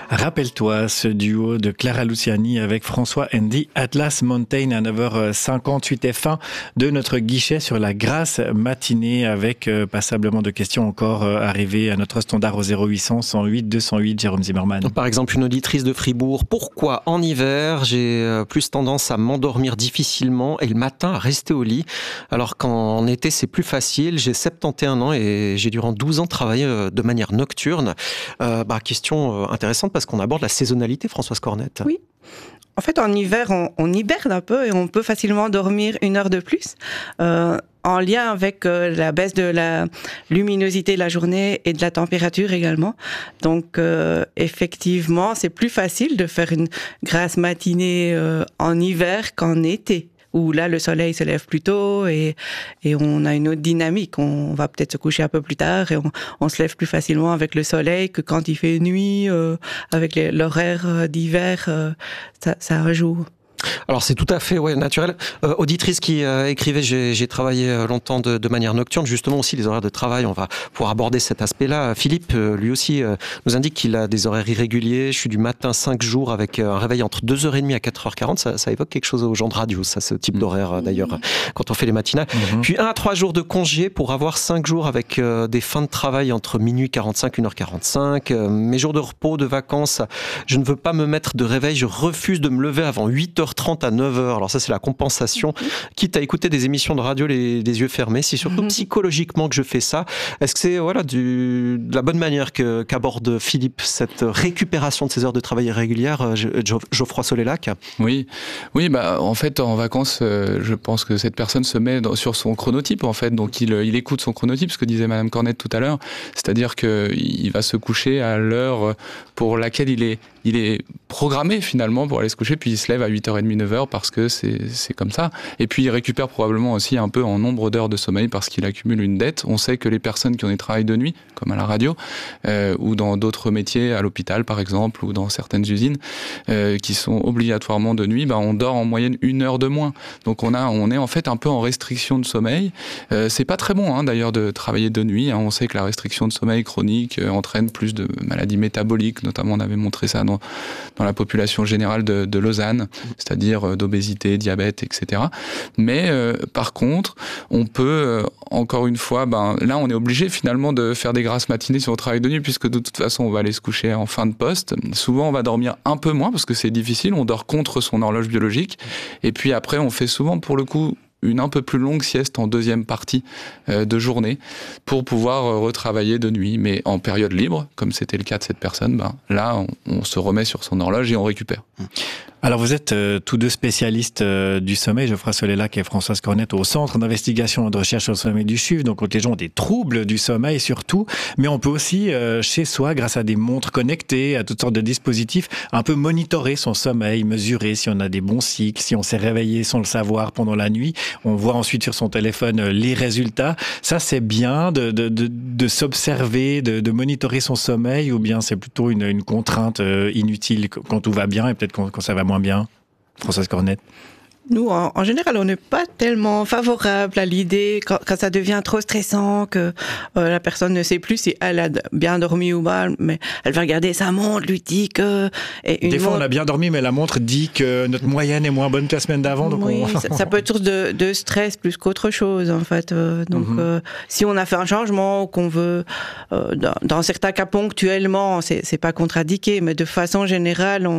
Rappelle-toi ce duo de Clara Luciani avec François Andy, Atlas Mountain à 9h58 et fin de notre guichet sur la grasse matinée avec passablement de questions encore arrivées à notre standard au 0800 108 208. Jérôme Zimmermann. Par exemple, une auditrice de Fribourg. Pourquoi en hiver, j'ai plus tendance à m'endormir difficilement et le matin à rester au lit, alors qu'en été c'est plus facile. J'ai 71 ans et j'ai durant 12 ans travaillé de manière nocturne. Question intéressante parce qu'on aborde la saisonnalité, Françoise Cornette. Oui. En fait, en hiver, on hiberne un peu et on peut facilement dormir 1 heure de plus, en lien avec la baisse de la luminosité de la journée et de la température également. Donc, effectivement, c'est plus facile de faire une grasse matinée en hiver qu'en été, où là, le soleil se lève plus tôt et on a une autre dynamique. On va peut-être se coucher un peu plus tard et on se lève plus facilement avec le soleil que quand il fait nuit, avec l'horaire d'hiver, ça joue. Alors c'est tout à fait naturel. Auditrice qui écrivait, j'ai travaillé longtemps de manière nocturne, justement aussi les horaires de travail, on va pouvoir aborder cet aspect-là. Philippe, lui aussi, nous indique qu'il a des horaires irréguliers. Je suis du matin 5 jours avec un réveil entre 2h30 à 4h40. Ça évoque quelque chose aux gens de radio, ça, ce type d'horaire d'ailleurs, quand on fait les matinales. Puis 1 à 3 jours de congé pour avoir 5 jours avec des fins de travail entre minuit 45 et 1h45. Mes jours de repos, de vacances, je ne veux pas me mettre de réveil, je refuse de me lever avant 8h30 à 9h. Alors ça, c'est la compensation. Quitte à écouter des émissions de radio les yeux fermés, c'est surtout psychologiquement que je fais ça. Est-ce que c'est de la bonne manière qu'aborde Philippe cette récupération de ces heures de travail irrégulières, Geoffroy Solélac? Oui, en fait, en vacances, je pense que cette personne se met sur son chronotype, en fait. Donc, il écoute son chronotype, ce que disait Madame Cornette tout à l'heure. C'est-à-dire qu'il va se coucher à l'heure pour laquelle il est programmé finalement pour aller se coucher, puis il se lève à 8h30, 9h parce que c'est comme ça. Et puis il récupère probablement aussi un peu en nombre d'heures de sommeil parce qu'il accumule une dette. On sait que les personnes qui ont des travails de nuit, comme à la radio, ou dans d'autres métiers, à l'hôpital par exemple, ou dans certaines usines, qui sont obligatoirement de nuit, on dort en moyenne 1 heure de moins. Donc on est en fait un peu en restriction de sommeil. C'est pas très bon d'ailleurs de travailler de nuit. On sait que la restriction de sommeil chronique entraîne plus de maladies métaboliques, notamment on avait montré ça dans la population générale de Lausanne, c'est-à-dire d'obésité, diabète, etc. Mais par contre, on peut, encore une fois, là on est obligé finalement de faire des grasses matinées sur le travail de nuit, puisque de toute façon on va aller se coucher en fin de poste. Souvent on va dormir un peu moins, parce que c'est difficile, on dort contre son horloge biologique, et puis après on fait souvent pour le coup une un peu plus longue sieste en deuxième partie de journée pour pouvoir retravailler de nuit. Mais en période libre, comme c'était le cas de cette personne, là, on se remet sur son horloge et on récupère. Alors vous êtes tous deux spécialistes du sommeil, Geoffroy Solélac et Françoise Cornette, au Centre d'investigation et de recherche sur le sommeil du CHUV, donc les gens ont des troubles du sommeil surtout, mais on peut aussi chez soi, grâce à des montres connectées, à toutes sortes de dispositifs, un peu monitorer son sommeil, mesurer si on a des bons cycles, si on s'est réveillé sans le savoir pendant la nuit. On voit ensuite sur son téléphone les résultats. Ça, c'est bien de s'observer, de monitorer son sommeil, ou bien c'est plutôt une contrainte inutile quand tout va bien et peut-être quand ça va moins bien? Françoise Cornette. Nous, en général, on n'est pas tellement favorable à l'idée quand ça devient trop stressant, que la personne ne sait plus si elle a bien dormi ou mal, mais elle va regarder sa montre, lui dit que... Des fois, on a bien dormi, mais la montre dit que notre moyenne est moins bonne que la semaine d'avant. Donc oui, ça peut être source de stress plus qu'autre chose, en fait. Si on a fait un changement ou qu'on veut, dans certains cas ponctuellement, c'est pas contre-indiqué, mais de façon générale,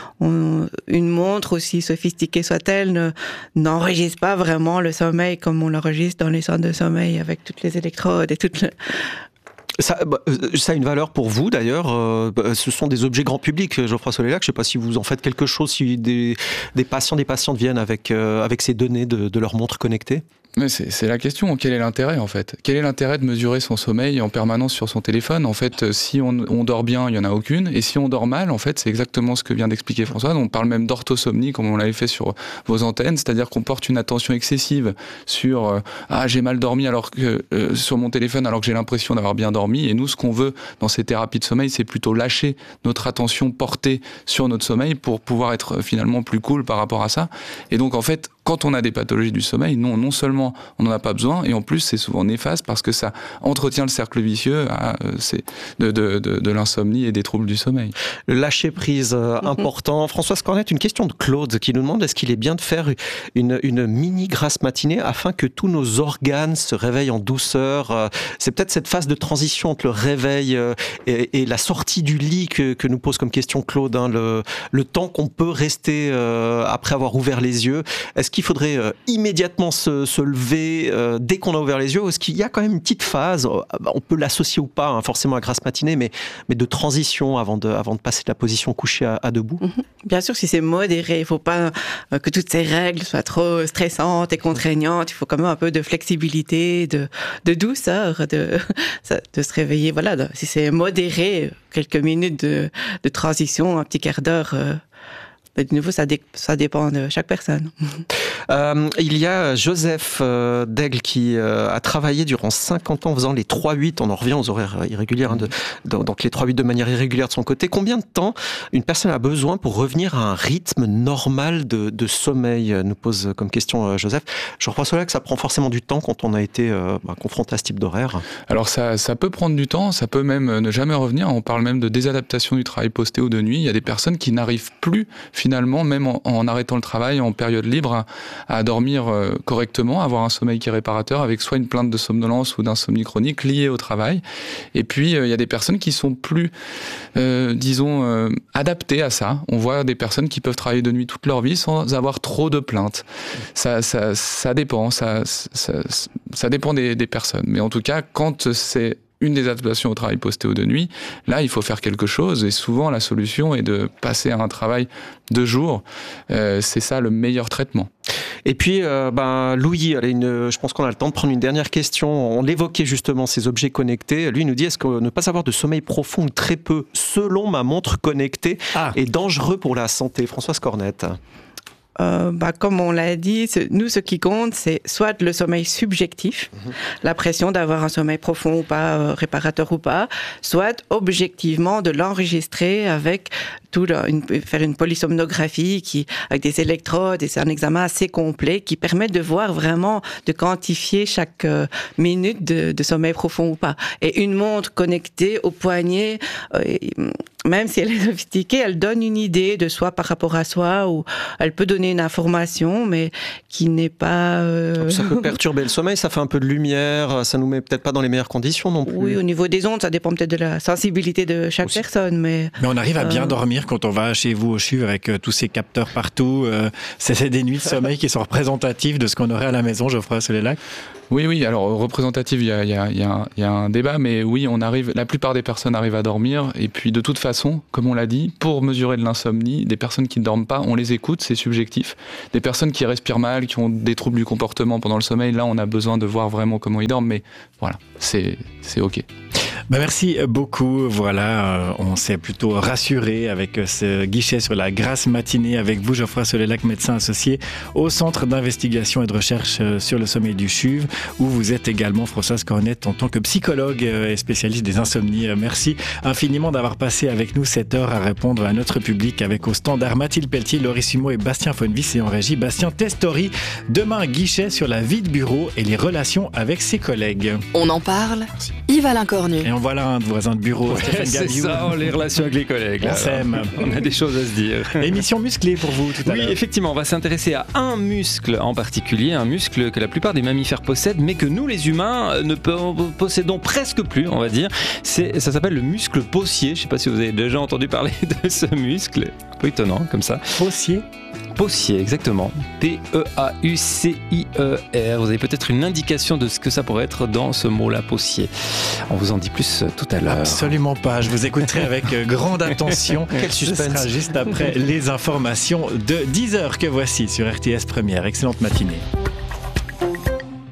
une montre, aussi sophistiquée soit-elle, n'enregistre pas vraiment le sommeil comme on l'enregistre dans les centres de sommeil avec toutes les électrodes et toutes Ça a une valeur pour vous d'ailleurs. Ce sont des objets grand public, Geoffroy Solélac. Je ne sais pas si vous en faites quelque chose, si des patientes viennent avec ces données de leur montre connectée. Mais c'est la question. Quel est l'intérêt, en fait? Quel est l'intérêt de mesurer son sommeil en permanence sur son téléphone? En fait, si on dort bien, il n'y en a aucune. Et si on dort mal, en fait, c'est exactement ce que vient d'expliquer Françoise. On parle même d'orthosomnie, comme on l'avait fait sur vos antennes. C'est-à-dire qu'on porte une attention excessive sur j'ai mal dormi alors que sur mon téléphone, alors que j'ai l'impression d'avoir bien dormi. Et nous, ce qu'on veut dans ces thérapies de sommeil, c'est plutôt lâcher notre attention portée sur notre sommeil pour pouvoir être finalement plus cool par rapport à ça. Et donc, en fait, quand on a des pathologies du sommeil, non seulement on n'en a pas besoin, et en plus c'est souvent néfaste parce que ça entretient le cercle vicieux de l'insomnie et des troubles du sommeil. Le lâcher prise important. Françoise Cornette, une question de Claude qui nous demande est-ce qu'il est bien de faire une mini grasse matinée afin que tous nos organes se réveillent en douceur. C'est peut-être cette phase de transition entre le réveil et la sortie du lit que nous pose comme question Claude, hein, le temps qu'on peut rester après avoir ouvert les yeux. Est-ce qu'il faudrait immédiatement se lever dès qu'on a ouvert les yeux, ou est-ce qu'il y a quand même une petite phase, on peut l'associer ou pas, hein, forcément à grasse matinée, mais de transition avant de passer de la position couchée à debout? Bien sûr, si c'est modéré, il ne faut pas que toutes ces règles soient trop stressantes et contraignantes. Il faut quand même un peu de flexibilité, de douceur, de se réveiller. Voilà, si c'est modéré, quelques minutes de transition, un petit quart d'heure. De nouveau, ça dépend de chaque personne. Il y a Joseph d'Aigle qui a travaillé durant 50 ans en faisant les 3-8. On en revient aux horaires irréguliers, hein, donc les 3-8 de manière irrégulière de son côté. Combien de temps une personne a besoin pour revenir à un rythme normal de sommeil, nous pose comme question Joseph. Je reprends cela que ça prend forcément du temps quand on a été confronté à ce type d'horaire. Alors ça peut prendre du temps, ça peut même ne jamais revenir. On parle même de désadaptation du travail posté ou de nuit. Il y a des personnes qui n'arrivent plus finalement, même en arrêtant le travail en période libre, à dormir correctement, avoir un sommeil qui est réparateur, avec soit une plainte de somnolence ou d'insomnie chronique liée au travail. Et puis il y a des personnes qui sont plus, adaptées à ça. On voit des personnes qui peuvent travailler de nuit toute leur vie sans avoir trop de plaintes. Ça dépend, ça dépend des personnes. Mais en tout cas, quand c'est une des adaptations au travail posté ou de nuit, là, il faut faire quelque chose, et souvent, la solution est de passer à un travail de jour. C'est ça le meilleur traitement. Et puis, Louis, je pense qu'on a le temps de prendre une dernière question. On évoquait justement ces objets connectés. Lui nous dit, est-ce que ne pas avoir de sommeil profond ou très peu, selon ma montre connectée, est dangereux pour la santé? Françoise Cornette. Comme on l'a dit, nous, ce qui compte, c'est soit le sommeil subjectif, la pression d'avoir un sommeil profond ou pas, réparateur ou pas, soit objectivement de l'enregistrer avec faire une polysomnographie avec des électrodes, et c'est un examen assez complet qui permet de voir vraiment, de quantifier chaque minute de sommeil profond ou pas. Et une montre connectée au poignet, même si elle est sophistiquée, elle donne une idée de soi par rapport à soi, ou elle peut donner une information, mais qui n'est pas... Ça peut perturber le sommeil, ça fait un peu de lumière, ça nous met peut-être pas dans les meilleures conditions non plus. Oui, au niveau des ondes, ça dépend peut-être de la sensibilité de chaque personne, mais on arrive à bien dormir quand on va chez vous au CHUV avec tous ces capteurs partout. C'est des nuits de sommeil qui sont représentatives de ce qu'on aurait à la maison, Geoffroy Soleillac. Oui, alors représentative, il y a un débat, mais oui, la plupart des personnes arrivent à dormir, et puis de toute façon, comme on l'a dit, pour mesurer de l'insomnie, des personnes qui ne dorment pas, on les écoute, c'est subjectif. Des personnes qui respirent mal, qui ont des troubles du comportement pendant le sommeil, là on a besoin de voir vraiment comment ils dorment, mais voilà, c'est ok. Merci beaucoup. Voilà, on s'est plutôt rassuré avec ce guichet sur la grasse matinée avec vous, Geoffroy Soleillac, médecin associé au Centre d'investigation et de recherche sur le sommeil du CHUV, où vous êtes également, Françoise Cornette, en tant que psychologue et spécialiste des insomnies. Merci infiniment d'avoir passé avec nous cette heure à répondre à notre public avec au standard Mathilde Pelletier, Laurie Sumeau et Bastien Fonvis, et en régie Bastien Testori. Demain, guichet sur la vie de bureau et les relations avec ses collègues. On en parle. Merci. Yves-Alain Cornu. Et en voilà un de voisins de bureau. Ouais, c'est ça, les relations avec les collègues. On s'aime. On a des choses à se dire. Émission musclée pour vous tout à l'heure. Oui, effectivement, on va s'intéresser à un muscle en particulier, un muscle que la plupart des mammifères possèdent, mais que nous, les humains, ne possédons presque plus, on va dire. Ça s'appelle le muscle possier. Je ne sais pas si vous avez déjà entendu parler de ce muscle. Un peu étonnant, comme ça. Possier ? Possier, exactement. P-E-A-U-C-I-E-R. Vous avez peut-être une indication de ce que ça pourrait être dans ce mot-là, possier. On vous en dit plus tout à l'heure. Absolument pas. Je vous écouterai avec grande attention. Quel suspense. Ce sera juste après les informations de 10h que voici sur RTS Première. Excellente matinée.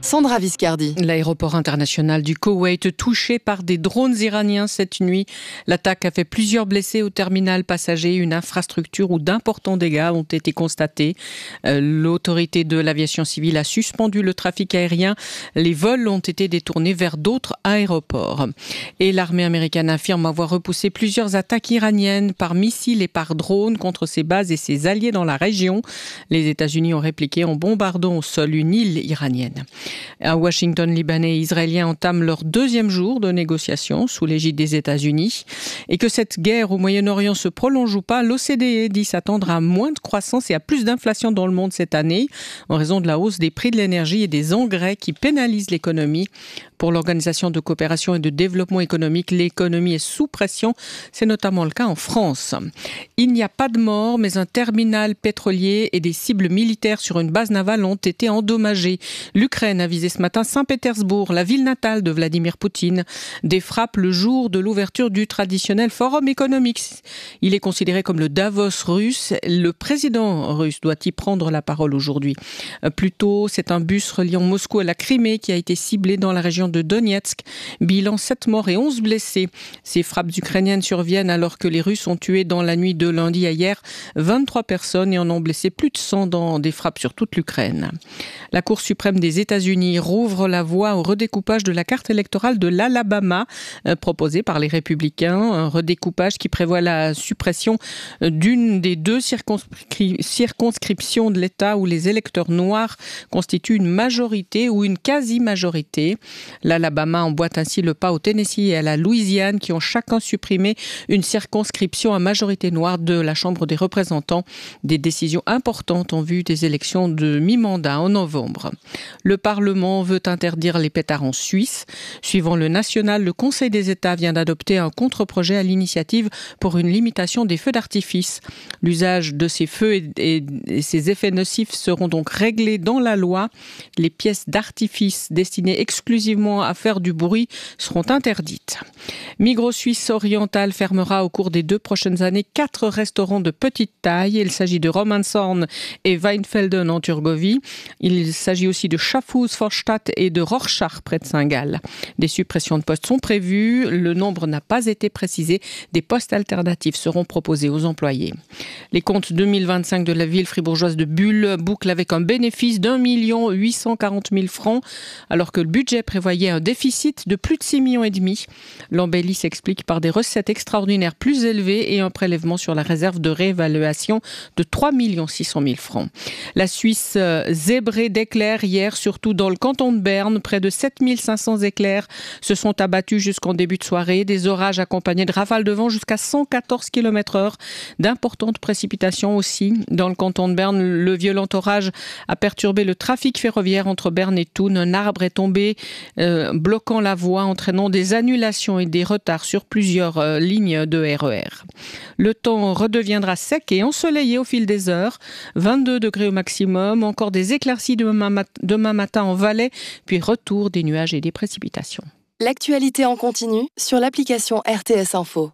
Sandra Viscardi. L'aéroport international du Koweït touché par des drones iraniens cette nuit. L'attaque a fait plusieurs blessés au terminal passager. Une infrastructure où d'importants dégâts ont été constatés. L'autorité de l'aviation civile a suspendu le trafic aérien. Les vols ont été détournés vers d'autres aéroports. Et l'armée américaine affirme avoir repoussé plusieurs attaques iraniennes par missiles et par drones contre ses bases et ses alliés dans la région. Les États-Unis ont répliqué en bombardant au sol une île iranienne. À Washington, Libanais et Israéliens entament leur deuxième jour de négociations sous l'égide des États-Unis. Et que cette guerre au Moyen-Orient se prolonge ou pas, l'OCDE dit s'attendre à moins de croissance et à plus d'inflation dans le monde cette année, en raison de la hausse des prix de l'énergie et des engrais qui pénalisent l'économie. Pour l'Organisation de coopération et de développement économique, l'économie est sous pression. C'est notamment le cas en France. Il n'y a pas de mort, mais un terminal pétrolier et des cibles militaires sur une base navale ont été endommagés. L'Ukraine a visé ce matin Saint-Pétersbourg, la ville natale de Vladimir Poutine. Des frappes le jour de l'ouverture du traditionnel forum économique. Il est considéré comme le Davos russe. Le président russe doit y prendre la parole aujourd'hui. Plus tôt, c'est un bus reliant Moscou à la Crimée qui a été ciblé dans la région de Donetsk. Bilan 7 morts et 11 blessés. Ces frappes ukrainiennes surviennent alors que les Russes ont tué dans la nuit de lundi à hier 23 personnes et en ont blessé plus de 100 dans des frappes sur toute l'Ukraine. La Cour suprême des États-Unis rouvre la voie au redécoupage de la carte électorale de l'Alabama proposée par les républicains. Un redécoupage qui prévoit la suppression d'une des deux circonscriptions de l'État où les électeurs noirs constituent une majorité ou une quasi-majorité. L'Alabama emboîte ainsi le pas au Tennessee et à la Louisiane qui ont chacun supprimé une circonscription à majorité noire de la Chambre des représentants. Des décisions importantes en vue des élections de mi-mandat en novembre. Le Parlement veut interdire les pétards en Suisse. Suivant le national, le Conseil des États vient d'adopter un contre-projet à l'initiative pour une limitation des feux d'artifice. L'usage de ces feux et ses effets nocifs seront donc réglés dans la loi. Les pièces d'artifice destinées exclusivement à faire du bruit seront interdites. Migros Suisse orientale fermera au cours des 2 prochaines années 4 restaurants de petite taille. Il s'agit de Romanshorn et Weinfelden en Turgovie. Il s'agit aussi de Schaffhouse, Vorstadt et de Rorschach près de Saint-Gall. Des suppressions de postes sont prévues. Le nombre n'a pas été précisé. Des postes alternatifs seront proposés aux employés. Les comptes 2025 de la ville fribourgeoise de Bulle bouclent avec un bénéfice d'1 840 000 francs, alors que le budget prévoyait un déficit de plus de 6,5 millions. L'embellie s'explique par des recettes extraordinaires plus élevées et un prélèvement sur la réserve de réévaluation de 3 600 000 francs. La Suisse zébrée d'éclairs hier, surtout dans le canton de Berne. Près de 7 500 éclairs se sont abattus jusqu'en début de soirée. Des orages accompagnés de rafales de vent jusqu'à 114 km/h. D'importantes précipitations aussi. Dans le canton de Berne, le violent orage a perturbé le trafic ferroviaire entre Berne et Thun. Un arbre est tombé, bloquant la voie, entraînant des annulations et des retards sur plusieurs lignes de RER. Le temps redeviendra sec et ensoleillé au fil des heures. 22 degrés au maximum, encore des éclaircies demain matin en Valais, puis retour des nuages et des précipitations. L'actualité en continu sur l'application RTS Info.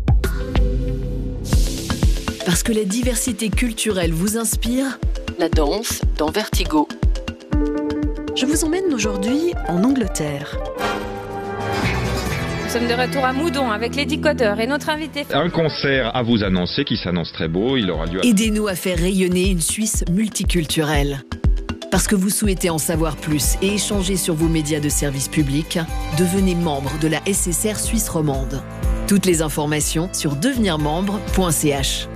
Parce que la diversité culturelle vous inspire, La danse dans Vertigo. je vous emmène aujourd'hui en Angleterre. Nous sommes de retour à Moudon avec Lady Coder et notre invité. Un concert à vous annoncer qui s'annonce très beau. Il aura lieu à... Aidez-nous à faire rayonner une Suisse multiculturelle. Parce que vous souhaitez en savoir plus et échanger sur vos médias de service public, devenez membre de la SSR Suisse romande. Toutes les informations sur devenirmembre.ch.